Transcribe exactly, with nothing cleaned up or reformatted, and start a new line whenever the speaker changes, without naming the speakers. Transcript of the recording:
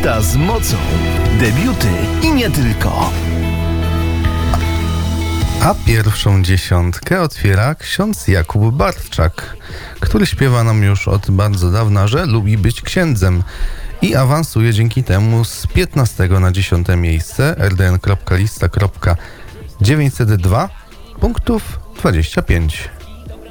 Lata z mocą. Debiuty i nie tylko.
A pierwszą dziesiątkę otwiera ksiądz Jakub Bartczak, który śpiewa nam już od bardzo dawna, że lubi być księdzem i awansuje dzięki temu z piętnastego na dziesiąte miejsce r d n kropka lista kropka dziewięćset dwa punktów dwadzieścia pięć.